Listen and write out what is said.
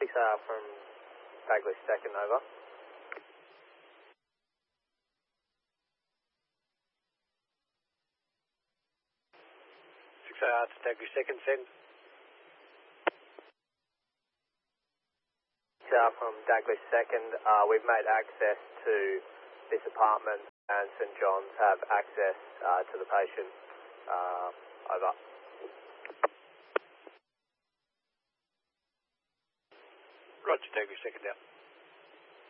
6AR from Douglas 2nd, over. 6AR to Douglas 2nd, send. 6AR from Douglas 2nd, we've made access to this apartment and St John's have access to the patient. Over. Roger, Douglas 2nd out.